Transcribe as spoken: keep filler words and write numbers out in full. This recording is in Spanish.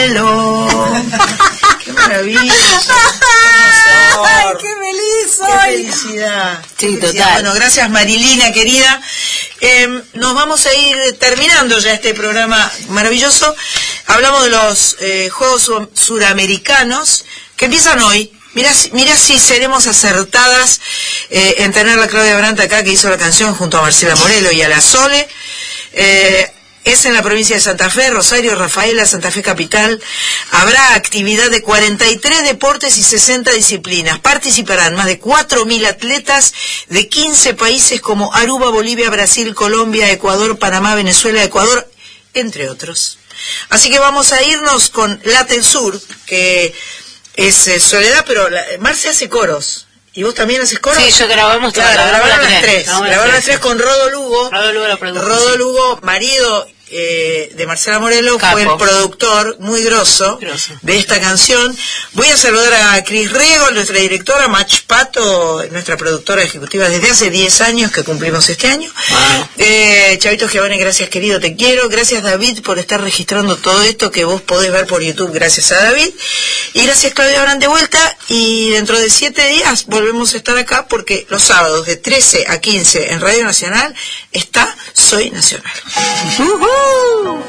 ¡Qué maravilla! ¡Ay, qué feliz soy! ¡Qué felicidad! Sí, Qué felicidad. total. Bueno, gracias Marilina, querida. Eh, nos vamos a ir terminando ya este programa maravilloso. Hablamos de los eh, Juegos Sur- Suramericanos que empiezan hoy. Mira, si- mira si seremos acertadas eh, en tener a Claudia Brandt acá, que hizo la canción junto a Marcela Morelo y a la Sole. Eh, es en la provincia de Santa Fe, Rosario, Rafaela, Santa Fe Capital. Habrá actividad de cuarenta y tres deportes y sesenta disciplinas. Participarán más de cuatro mil atletas de quince países como Aruba, Bolivia, Brasil, Colombia, Ecuador, Panamá, Venezuela, Ecuador, entre otros. Así que vamos a irnos con Latensur, que es eh, Soledad, pero la, Marce hace coros. ¿Y vos también haces coros? Sí, yo grabamos todas. Claro, grabamos grabaron las las tres. grabamos Grabaron las tres con Rodo Lugo. Rodo Lugo lo produjo, Rodo sí. Lugo, marido eh, de Marcela Morelo, Capo. fue el productor muy grosso, Grosso. de esta canción. Voy a saludar a Cris Rego, nuestra directora, Mach Pato, nuestra productora ejecutiva desde hace diez años, que cumplimos este año. Wow. Eh, Chavito Giovanni, gracias querido, te quiero. Gracias David por estar registrando todo esto que vos podés ver por YouTube, gracias a David. Y gracias Claudia Brandt de vuelta, y dentro de siete días volvemos a estar acá porque los sábados de trece a quince en Radio Nacional está Soy Nacional. ¡Uhú!